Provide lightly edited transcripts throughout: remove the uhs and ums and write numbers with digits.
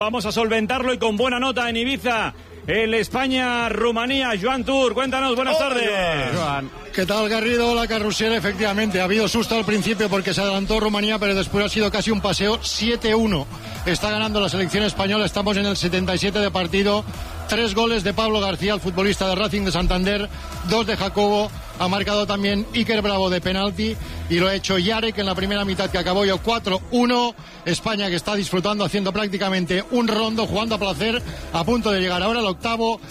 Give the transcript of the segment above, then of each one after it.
Vamos a solventarlo y con buena nota en Ibiza. El España-Rumanía. Joan Tur, cuéntanos, buenas tardes. Joan. ¿Qué tal, Garrido? La carrusel, efectivamente. Ha habido susto al principio porque se adelantó Rumanía, pero después ha sido casi un paseo. 7-1. Está ganando la selección española. Estamos en el 77 de partido. 3 goles de Pablo García, el futbolista de Racing de Santander. 2 de Jacobo. Ha marcado también Iker Bravo de penalti. Y lo ha hecho Yarek en la primera mitad, que acabó yo 4-1. España, que está disfrutando, haciendo prácticamente un rondo, jugando a placer, a punto de llegar ahora al octavo.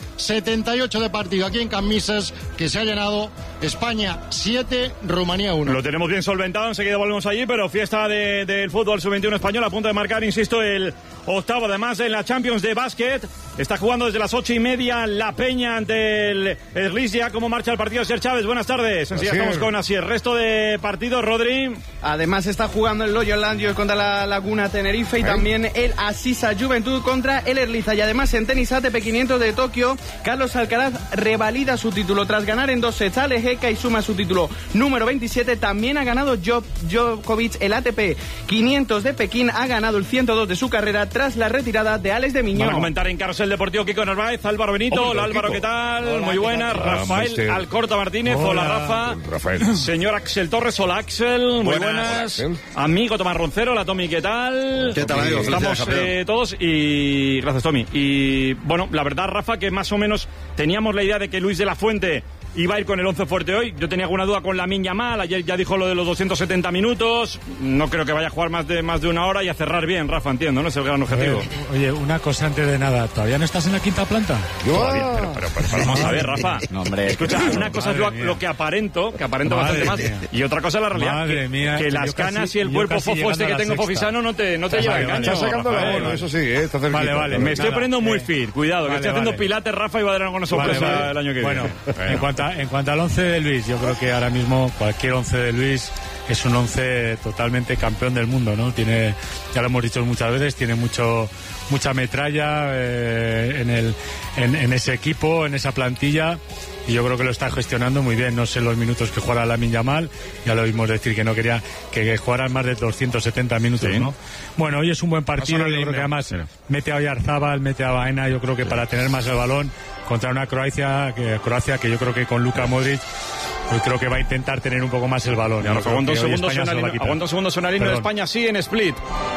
78 de partido aquí en Camisas, que se ha llenado. España 7, Rumanía 1. Lo tenemos bien solventado, enseguida volvemos allí, pero fiesta del fútbol sub-21 español, a punto de marcar, insisto, el octavo. Además, en la Champions de básquet, está jugando desde las 8:30 La Peña ante el Slisya. ¿Cómo marcha el partido, Ser Chávez? Buenas tardes. Enseguida estamos con así el resto de partidos, Rodri. Además está jugando el Loyola Landios contra la Laguna Tenerife y también el Asisa Juventud contra el Erliza. Y además en tenis ATP 500 de Tokio, Carlos Alcaraz revalida su título tras ganar en 2 sets a Lejeka y suma su título número 27. También ha ganado Djokovic el ATP 500 de Pekín, ha ganado el 102 de su carrera tras la retirada de Alex de Miñón. Van a comentar en Carrusel Deportivo Kiko Narváez, Álvaro Benito. Hola Álvaro, ¿qué tal? Hola, muy buenas. Rafael Alcorta Martínez. Hola Rafa. Rafael. Señor Axel Torres. Hola Axel. Muy buenas. Amigo Tomás Roncero. Hola Tommy, ¿qué tal? ¿Qué tal, amigo? Estamos todos y gracias Tommy. Y bueno, la verdad Rafa, que más o menos teníamos la idea de que Luis de la Fuente iba a ir con el 11 fuerte hoy. Yo tenía alguna duda con Lamine Yamal. Ayer ya dijo lo de los 270 minutos. No creo que vaya a jugar más de una hora y a cerrar bien, Rafa, entiendo, ¿no? Es el gran objetivo. Oye, una cosa antes de nada. ¿Todavía no estás en la quinta planta? Todavía, pero vamos a ver, Rafa. No, hombre, escucha, una cosa es lo que aparento bastante más. Y otra cosa es la realidad. Madre mía, que las canas y el cuerpo fofo este que tengo fofisano no te lleva engancha. Está sacando la bola, eso sí, está cerquita. Vale. Me estoy poniendo muy fit. Cuidado, que estoy haciendo pilates, Rafa, y va a dar alguna sorpresa el año que viene. Bueno, en cuanto al 11 de Luis, yo creo que ahora mismo cualquier 11 de Luis es un 11 totalmente campeón del mundo, ¿no? Tiene, ya lo hemos dicho muchas veces, tiene mucha metralla en ese equipo, en esa plantilla, y yo creo que lo está gestionando muy bien. No sé los minutos que jugará Lamine Yamal, ya lo vimos decir que no quería que jugaran más de 270 minutos, ¿no? Bueno, hoy es un buen partido, yo creo que además mete a Oyarzábal, mete a Baena, yo creo que para tener más el balón contra una Croacia que yo creo que con Luka Modric hoy creo que va a intentar tener un poco más el balón. Aguanta un segundo, Sonalino de España sí en Split.